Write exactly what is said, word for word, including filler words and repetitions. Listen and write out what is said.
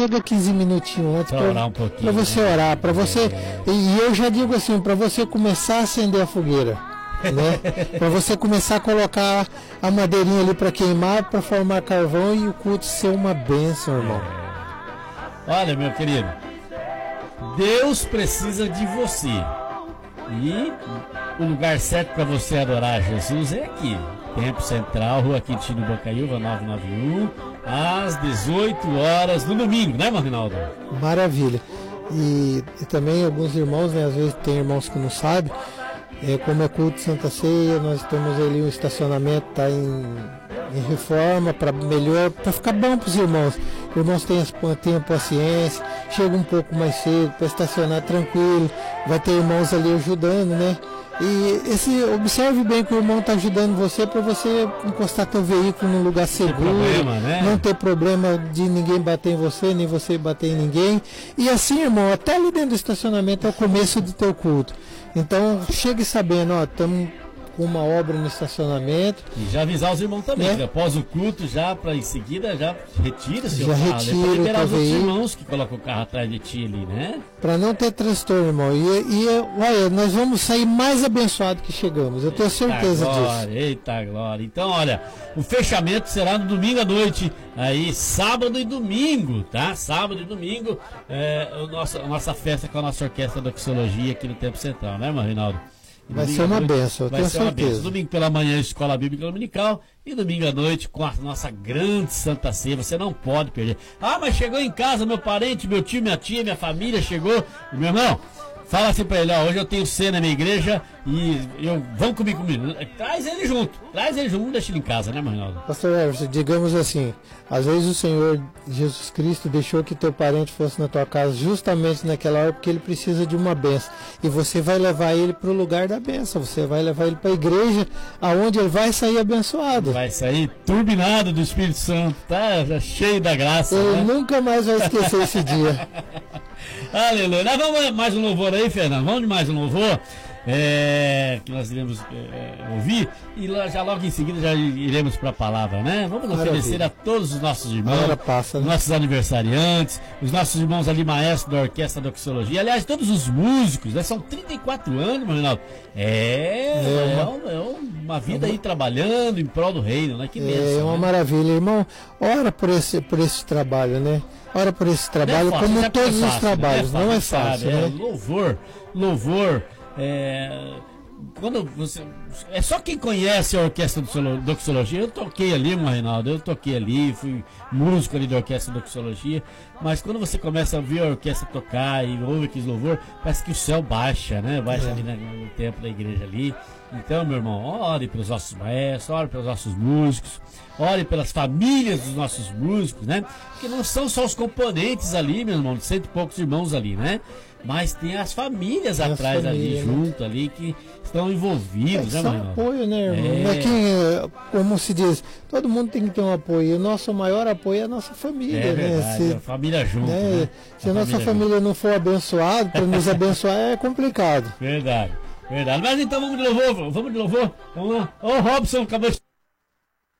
chega quinze minutinhos antes pra orar um pouquinho, para você né? orar, para você, É. e eu já digo assim, para você começar a acender a fogueira, né? Para você começar a colocar a madeirinha ali para queimar, para formar carvão e o culto ser uma bênção, irmão. Olha, meu querido, Deus precisa de você. E o lugar certo para você adorar Jesus é aqui. Tempo Central, Rua Quintino Bocaiúva, novecentos e noventa e um, às dezoito horas no domingo, né, Rinaldo? Maravilha. E, e também alguns irmãos, né, às vezes tem irmãos que não sabem, é, como é culto de Santa Ceia, nós temos ali um estacionamento, tá em, em reforma, para melhor, para ficar bom para os irmãos. Irmãos tenham, tenham paciência, chega um pouco mais cedo para estacionar tranquilo, vai ter irmãos ali ajudando, né? E esse, observe bem que o irmão está ajudando você para você encostar teu veículo num lugar seguro, problema, né? Não ter problema de ninguém bater em você, nem você bater em ninguém. E assim, irmão, até ali dentro do estacionamento é o começo do teu culto. Então, chegue sabendo, ó, estamos com uma obra no estacionamento. E já avisar os irmãos também, É. que após o culto, já para em seguida, já retira seu Já carro, retira né, pra liberar o os teu outros veículo. irmãos que colocam o carro atrás de ti ali, né? Para não ter transtorno, irmão. E, e olha, nós vamos sair mais abençoados que chegamos. Eu tenho certeza Eita glória, disso. eita glória. Então, olha, o fechamento será no domingo à noite, aí sábado e domingo, tá? Sábado e domingo, é, o nosso, a nossa festa com a nossa orquestra da Doxologia aqui no Tempo Central, né, meu Rinaldo? E Vai domingo ser à uma noite bênção, eu vai tenho ser uma certeza. bênção. Domingo pela manhã, Escola Bíblica Dominical, e domingo à noite com a nossa grande Santa Ceia. Você não pode perder. Ah, mas chegou em casa meu parente, meu tio, minha tia, minha família chegou. Meu irmão, fala assim pra ele, ó, hoje eu tenho ceia na minha igreja e eu, vão comigo comigo. Traz ele junto, traz ele junto, não deixa ele em casa, né, Rinaldo? Pastor Everson, digamos assim, às vezes o Senhor Jesus Cristo deixou que teu parente fosse na tua casa justamente naquela hora porque ele precisa de uma benção. E você vai levar ele para o lugar da benção, você vai levar ele para a igreja, aonde ele vai sair abençoado. Vai sair turbinado do Espírito Santo, tá? Já cheio da graça, Ele né? nunca mais vai esquecer esse dia. Aleluia. Nós vamos mais um louvor aí, Fernando. Vamos de mais um louvor. É, que nós iremos é, ouvir e lá, já logo em seguida já iremos para a palavra, né? Vamos Maravilha. oferecer a todos os nossos A irmãos, hora passa, né? nossos aniversariantes, os nossos irmãos ali maestros da Orquestra Doxologia, aliás, todos os músicos, né? São trinta e quatro anos, meu Rinaldo. É, é, É uma, uma- é uma vida aí trabalhando em prol do reino, né? Que bênção, É uma né? maravilha, irmão. Ora por esse, por esse trabalho, né? Ora por esse trabalho, Não é fácil, como sabe que todos é os fácil, trabalhos. Não é você fácil, sabe, é né? louvor, louvor. É, quando você, é só quem conhece a Orquestra Doxologia. Eu toquei ali, Rinaldo, eu toquei ali, fui músico ali da Orquestra Doxologia. Mas quando você começa a ouvir a orquestra tocar e ouve aqueles louvor, parece que o céu baixa, né? Baixa É. ali na- no templo da igreja ali. Então, meu irmão, ore pelos nossos maestros, ore pelos nossos músicos, ore pelas famílias dos nossos músicos, né? Porque não são só os componentes ali, meu irmão, de cento e poucos irmãos ali, né? Mas tem as famílias Tem as atrás ali, famílias, né? junto ali, que estão envolvidos, né, São meu irmão? apoio, né, irmão? É. Não é que, como se diz, todo mundo tem que ter um apoio. O nosso maior apoio é a nossa família, É né? verdade, Se, a família junto, né? né? Se a nossa família não for abençoada, para nos abençoar é complicado. Verdade, verdade. Mas então vamos de louvor, vamos de louvor. Vamos lá. Ô, Robson, acabou de